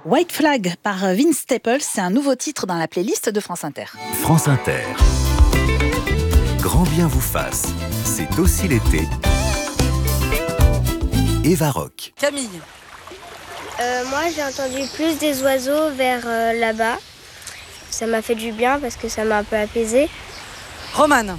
White Flag par Vince Staples, c'est un nouveau titre dans la playlist de France Inter. France Inter. Grand bien vous fasse, c'est aussi l'été. Eva Rock. Camille. Moi, j'ai entendu plus des oiseaux vers là-bas. Ça m'a fait du bien parce que ça m'a un peu apaisée. Romane.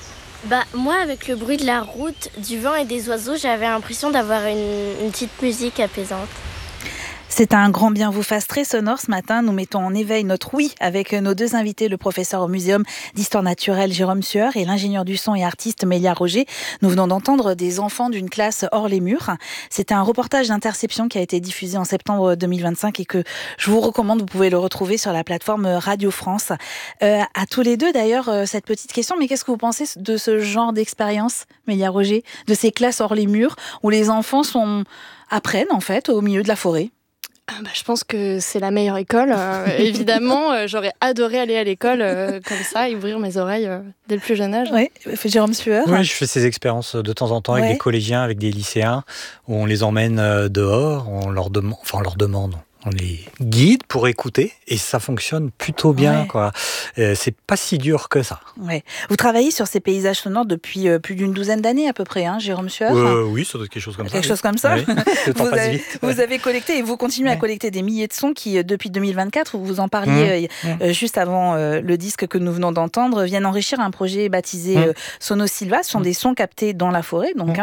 Moi, avec le bruit de la route, du vent et des oiseaux, j'avais l'impression d'avoir une petite musique apaisante. C'est un grand bien vous fasse très sonore ce matin. Nous mettons en éveil notre oui avec nos deux invités, le professeur au Muséum d'Histoire naturelle Jérôme Sueur et l'ingénieur du son et artiste Mélia Roger. Nous venons d'entendre des enfants d'une classe hors les murs. C'était un reportage d'Interception qui a été diffusé en septembre 2025 et que je vous recommande. Vous pouvez le retrouver sur la plateforme Radio France. À tous les deux d'ailleurs, cette petite question, mais qu'est-ce que vous pensez de ce genre d'expérience, Mélia Roger, de ces classes hors les murs où les enfants apprennent en fait au milieu de la forêt? Je pense que c'est la meilleure école. Évidemment, j'aurais adoré aller à l'école comme ça et ouvrir mes oreilles dès le plus jeune âge. Oui, Jérôme Sueur. Oui, je fais ces expériences de temps en temps avec des collégiens, avec des lycéens, où on les emmène dehors, on leur demande. On les guide pour écouter et ça fonctionne plutôt bien. Quoi. C'est pas si dur que ça. Ouais. Vous travaillez sur ces paysages sonores depuis plus d'une douzaine d'années à peu près, Jérôme Sueur. Oui, ça doit être quelque chose comme ça. Quelque chose comme ça. Oui. Le temps passe vite. Vous avez collecté et vous continuez à collecter des milliers de sons qui, depuis 2024, vous en parliez juste avant le disque que nous venons d'entendre, viennent enrichir un projet baptisé Sono Silva. Ce sont des sons captés dans la forêt. Donc,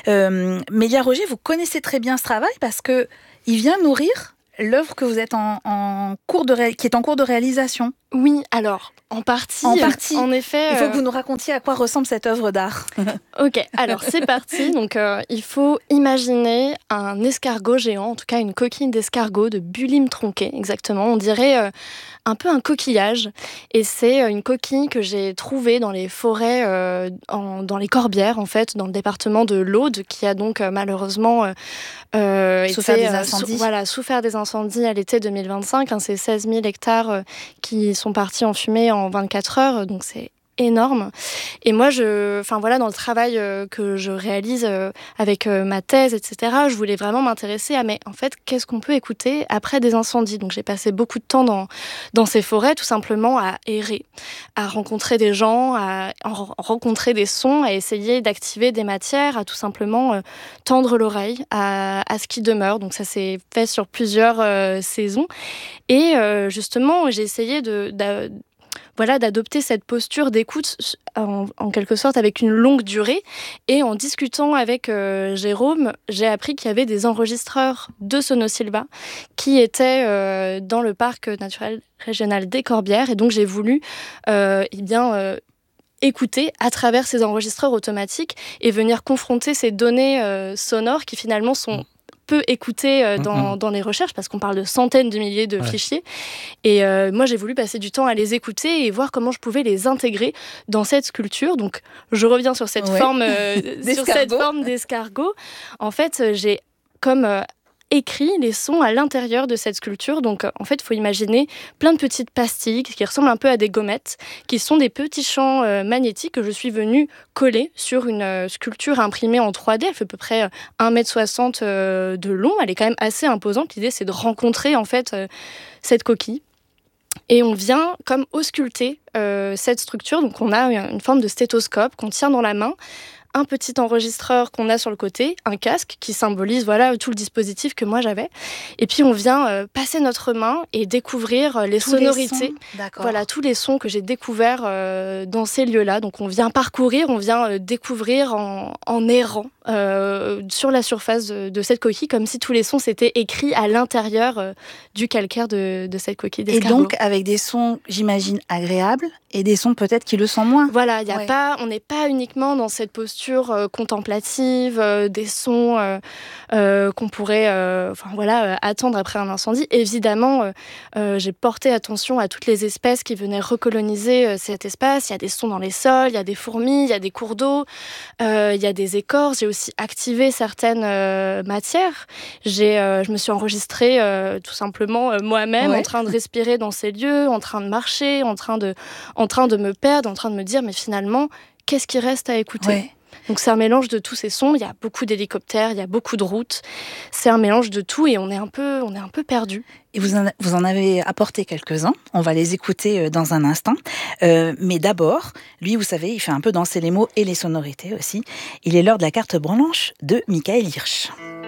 Mélia Roger, vous connaissez très bien ce travail parce que il vient nourrir l'œuvre que vous êtes qui est en cours de réalisation. Oui, alors, en partie. En effet. Il faut que vous nous racontiez à quoi ressemble cette œuvre d'art. Ok, alors c'est parti. Donc, il faut imaginer un escargot géant, en tout cas une coquille d'escargot de bulim tronqué, exactement. On dirait un peu un coquillage. Et c'est une coquille que j'ai trouvée dans les forêts, dans les Corbières, en fait, dans le département de l'Aude, qui a donc malheureusement souffert des incendies. Souffert des incendies à l'été 2025. C'est 16 000 hectares qui sont partis en fumée en 24 heures, donc c'est énorme. Et moi, dans le travail que je réalise avec ma thèse, etc., je voulais vraiment m'intéresser mais en fait, qu'est-ce qu'on peut écouter après des incendies ? Donc, j'ai passé beaucoup de temps dans ces forêts, tout simplement à errer, à rencontrer des gens, à rencontrer des sons, à essayer d'activer des matières, à tout simplement tendre l'oreille à ce qui demeure. Donc, ça s'est fait sur plusieurs saisons. Et justement, j'ai essayé d'adopter cette posture d'écoute en quelque sorte avec une longue durée. Et en discutant avec Jérôme, j'ai appris qu'il y avait des enregistreurs de Sono Silva qui étaient dans le parc naturel régional des Corbières. Et donc j'ai voulu écouter à travers ces enregistreurs automatiques et venir confronter ces données sonores qui finalement sont peu écouter dans les recherches parce qu'on parle de centaines de milliers de fichiers et moi j'ai voulu passer du temps à les écouter et voir comment je pouvais les intégrer dans cette sculpture. Donc je reviens sur cette forme d'escargot. En fait j'ai écrit les sons à l'intérieur de cette sculpture. Donc, en fait, il faut imaginer plein de petites pastilles qui ressemblent un peu à des gommettes, qui sont des petits champs magnétiques que je suis venue coller sur une sculpture imprimée en 3D. Elle fait à peu près 1,60 m de long. Elle est quand même assez imposante. L'idée, c'est de rencontrer, en fait, cette coquille. Et on vient comme ausculter cette structure. Donc, on a une forme de stéthoscope qu'on tient dans la main, un petit enregistreur qu'on a sur le côté, un casque qui symbolise tout le dispositif que moi j'avais. Et puis on vient passer notre main et découvrir les sonorités. Tous les sons que j'ai découverts dans ces lieux-là. Donc on vient parcourir, on vient découvrir en errant sur la surface de cette coquille, comme si tous les sons s'étaient écrits à l'intérieur du calcaire de cette coquille d'escargot. Et donc avec des sons, j'imagine, agréables et des sons peut-être qui le sont moins. Voilà, on n'est pas uniquement dans cette posture contemplative, des sons qu'on pourrait attendre après un incendie. Évidemment, j'ai porté attention à toutes les espèces qui venaient recoloniser cet espace. Il y a des sons dans les sols, il y a des fourmis, il y a des cours d'eau, il y a des écorces. J'ai aussi activé certaines matières. Je me suis enregistrée tout simplement moi-même en train de respirer dans ces lieux, en train de marcher, en train de me perdre, en train de me dire mais finalement, qu'est-ce qui reste à écouter ? Donc c'est un mélange de tous ces sons. Il y a beaucoup d'hélicoptères, il y a beaucoup de routes. C'est un mélange de tout et on est un peu perdu. Et vous en avez apporté quelques-uns. On va les écouter dans un instant. Mais d'abord, lui, vous savez, il fait un peu danser les mots et les sonorités aussi. Il est l'heure de la carte blanche de Michael Hirsch.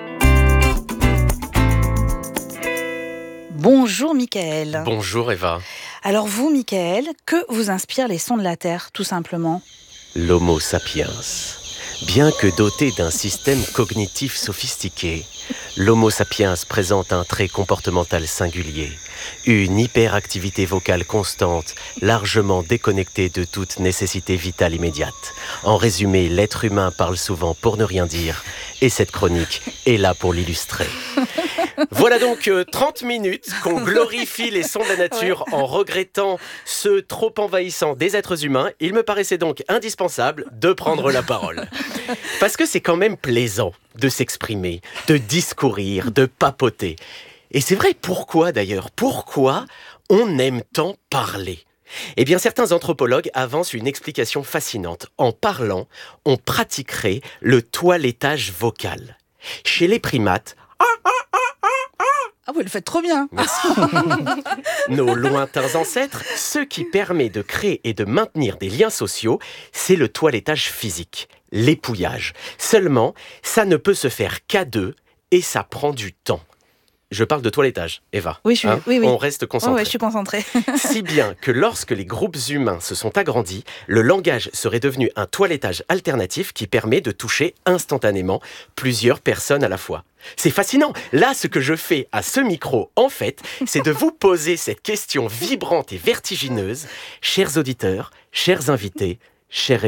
Bonjour Michael. Bonjour Eva. Alors vous, Michael, que vous inspirent les sons de la Terre, tout simplement ? L'Homo sapiens. Bien que doté d'un système cognitif sophistiqué, l'Homo sapiens présente un trait comportemental singulier, une hyperactivité vocale constante, largement déconnectée de toute nécessité vitale immédiate. En résumé, l'être humain parle souvent pour ne rien dire, et cette chronique est là pour l'illustrer. Voilà donc 30 minutes qu'on glorifie les sons de la nature en regrettant ceux trop envahissants des êtres humains. Il me paraissait donc indispensable de prendre la parole. Parce que c'est quand même plaisant de s'exprimer, de discourir, de papoter. Et c'est vrai, pourquoi d'ailleurs ? Pourquoi on aime tant parler ? Eh bien, certains anthropologues avancent une explication fascinante. En parlant, on pratiquerait le toilettage vocal. Chez les primates, Ah, vous le faites trop bien. merci. Nos lointains ancêtres, ce qui permet de créer et de maintenir des liens sociaux, c'est le toilettage physique, l'épouillage. Seulement, ça ne peut se faire qu'à deux et ça prend du temps. Je parle de toilettage, Eva. Oui, oui. On reste concentré. Oui, je suis concentrée. Si bien que lorsque les groupes humains se sont agrandis, le langage serait devenu un toilettage alternatif qui permet de toucher instantanément plusieurs personnes à la fois. C'est fascinant. Là, ce que je fais à ce micro, en fait, c'est de vous poser cette question vibrante et vertigineuse. Chers auditeurs, chers invités, chers